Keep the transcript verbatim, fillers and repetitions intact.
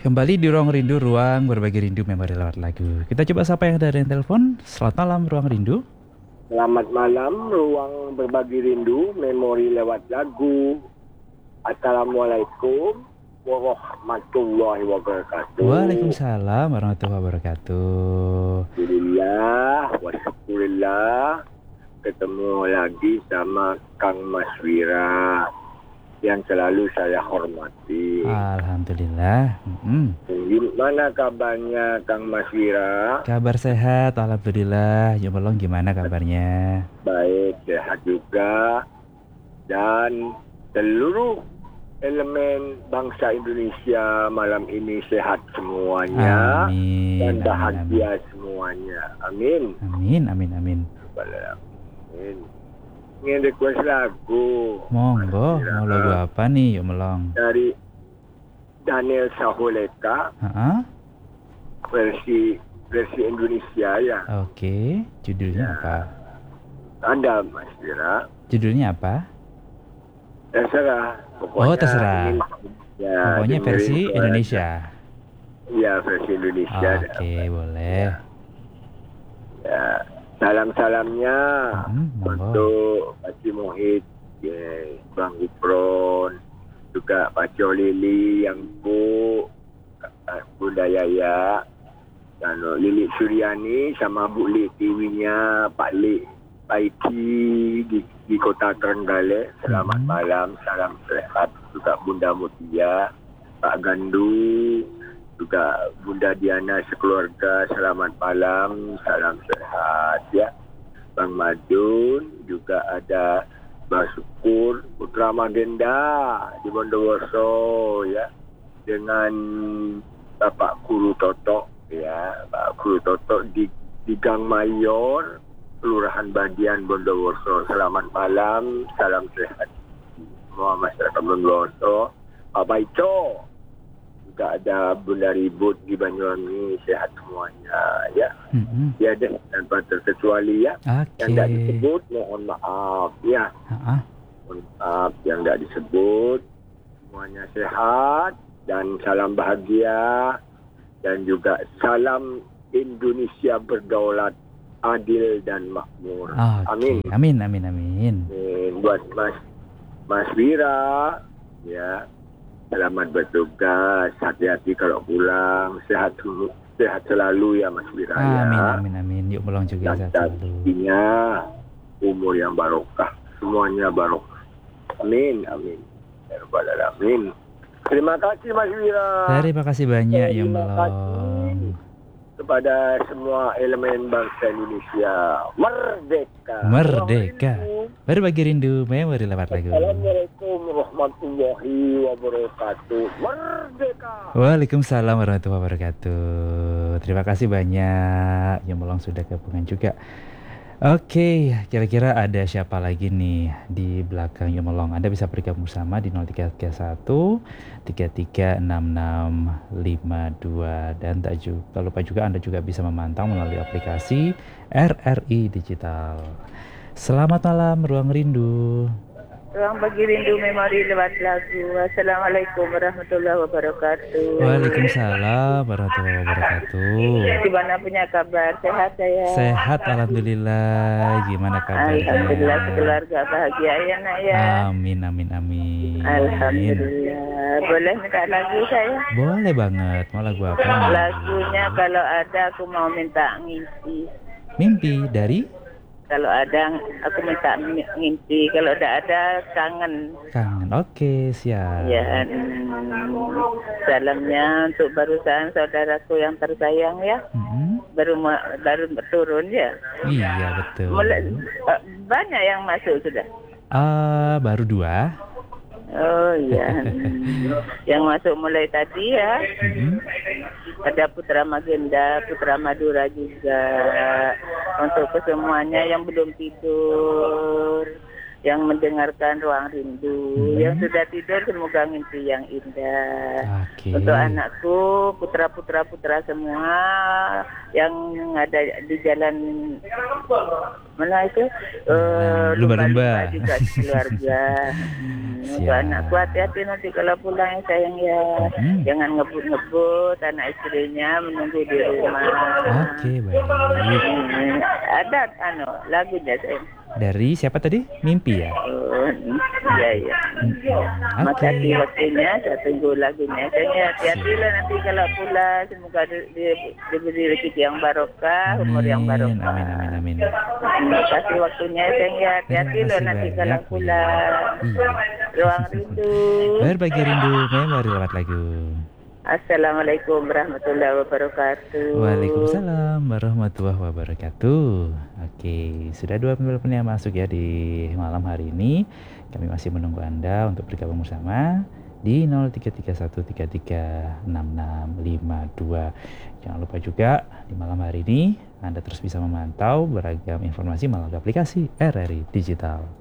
Kembali di Ruang Rindu, ruang berbagi rindu memori lewat lagu. Kita coba sapa yang ada yang telepon. Selamat malam, Ruang Rindu. Selamat malam, ruang berbagi rindu memori lewat lagu. Assalamualaikum warahmatullahi wabarakatuh. Waalaikumsalam warahmatullahi wabarakatuh. Alhamdulillah, wasyukurillah. Ketemu lagi sama Kang Mas Wira yang selalu saya hormati. Alhamdulillah. Mm-hmm. Gimana kabarnya Kang Mas Wira? Kabar sehat, alhamdulillah. Yuk Melong, gimana kabarnya? Baik, sehat juga. Dan seluruh elemen bangsa Indonesia malam ini sehat semuanya. Amin. Dan amin, bahagia amin. semuanya. Amin. Amin, amin, amin. Amin. Ingin request lagu. Monggo, mau lagu apa nih, Yuk Melong? Dari Daniel Saholeka. Ha-ha? Versi versi Indonesia ya. Oke, judulnya ya. apa? Ada Mas Wira. Judulnya apa? Terserah. Pokoknya oh terserah. Ingin, ya, Pokoknya versi ke, Indonesia. Iya versi Indonesia. Oke, okay, boleh. Ya, salam-salamnya hmm, untuk Pak Muhid, ya, Bang Gupron, juga Pak Lili, yang Bu, Bunda Yaya, dan Lili Suryani sama Bu Li Tiwinya, Pak Li Paiki di, di Kota Trenggalek. Selamat hmm. malam, salam sehat. Juga Bunda Mutia, Pak Gandu, juga Bunda Diana sekeluarga, selamat malam, salam sehat ya. Bang Madun, juga ada Mbak Syukur, Putra Magenda di Bondowoso ya, dengan Bapak Guru Toto ya, Pak Guru Toto di, di Gang Mayor, Kelurahan Badian Bondowoso. Selamat malam, salam sehat semua masyarakat Bondowoso. Pak Baico, juga ada Bunda Ribut di Banyuwangi, sehat semuanya ya. Mm-hmm. Ya deh, tanpa terkecuali ya. Okay. Yang tidak disebut mohon maaf ya. Uh-huh. Mohon maaf yang tidak disebut. Semuanya sehat dan salam bahagia, dan juga salam Indonesia berdaulat, adil dan makmur. Okay. Amin. Amin amin amin. Amin. Buat Mas Mas Wira ya. Selamat bertugas, hati-hati kalau pulang, sehat sehat selalu ya Mas Wira. Amin, ya. amin, amin. Yuk Melong juga dan sehat selalu. Umur yang barokah, semuanya barokah. Amin, amin. Ya Rabbal Alamin. Terima kasih Mas Wira. Terima kasih banyak Yuk Terima Melong. kasih kepada semua elemen bangsa Indonesia. Merdeka. Merdeka. Berbagi rindu memori lewat lagu. Assalamualaikum warahmatullahi wabarakatuh. Merdeka. Waalaikumsalam warahmatullahi wabarakatuh. Terima kasih banyak. Yuk Melong sudah gabungan juga. Oke, kira-kira ada siapa lagi nih di belakang Yuk Melong? Anda bisa bergabung sama di nol tiga tiga satu tiga tiga enam enam lima dua, dan tak juga lupa juga Anda juga bisa memantau melalui aplikasi R R I Digital. Selamat malam, Ruang Rindu. Ruang bagi rindu memori lewat lagu. Assalamualaikum warahmatullahi wabarakatuh. Waalaikumsalam warahmatullahi wabarakatuh. Gimana punya kabar? Sehat saya? Sehat, alhamdulillah. Gimana kabarnya? Alhamdulillah, keluarga bahagia ya nak ya. Amin amin amin. Alhamdulillah. Boleh minta lagu saya? Boleh banget. Mau lagu apa? Lagunya kalau ada aku mau minta ngimpi. Mimpi dari? Kalau ada aku minta ngimpi, kalau tidak ada kangen. Kangen, oke, siap. Ya, salamnya untuk barusan saudaraku yang tersayang ya. Mm-hmm. Baru baru turun ya. Iya betul. Mulai, banyak yang masuk sudah. Uh, baru dua. Oh iya. Yang masuk mulai tadi ya. Mm-hmm. Ada Putra Magenda, Putra Madura juga. Untuk kesemuanya yang belum tidur, yang mendengarkan Ruang Rindu. Hmm. Yang sudah tidur semoga mimpi yang indah. Oke. Untuk anakku, putra-putra-putra semua yang ada di jalan mana itu uh, lumba-lumba juga keluarga. Hmm, untuk anakku hati-hati nanti kalau pulang ya sayang ya. Hmm. Jangan ngebut-ngebut, anak istrinya menunggu di rumah. Oke, baik. Hmm, ada anu lagunya sayang. Dari siapa tadi? Mimpi ya? Oh, iya iya. Hmm, Oke. Makasih waktunya, saya tunggu lagunya. Saya hati-hati lah nanti kalau pulang, semoga di, di, diberi rezeki yang barokah, umur yang Amin, barokah. amin, amin, amin. Terima kasih waktunya, saya hati-hati Terima loh kasih nanti banyak, kalau Bu. pulang. Iya. Ruang Rindu. Berbagi rindu, memori lewat lagu. Assalamualaikum warahmatullahi wabarakatuh. Waalaikumsalam warahmatullahi wabarakatuh. Oke, sudah dua penelpon yang masuk ya di malam hari ini. Kami masih menunggu Anda untuk bergabung bersama di nol tiga tiga satu tiga tiga enam enam lima dua. Jangan lupa juga di malam hari ini Anda terus bisa memantau beragam informasi melalui aplikasi R R I Digital.